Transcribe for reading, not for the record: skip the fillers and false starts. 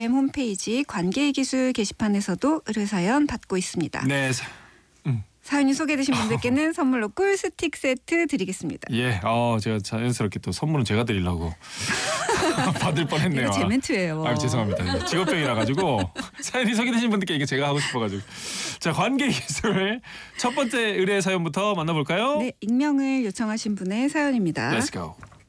홈페이지 관계기술 게시판에서도 의뢰사연 받고 있습니다. 네. 사연이 소개되신 분들께는 선물로 꿀 스틱 세트 드리겠습니다. 예, 제가 자연스럽게 또 선물은 제가 드리려고 받을 뻔했네요. 이거 제 멘트예요. 죄송합니다. 직업병이라 가지고 사연이 소개되신 분들께 이게 제가 하고 싶어가지고. 자, 관계기술 첫 번째 의뢰 사연부터 만나볼까요? 네, 익명을 요청하신 분의 사연입니다. Let's go.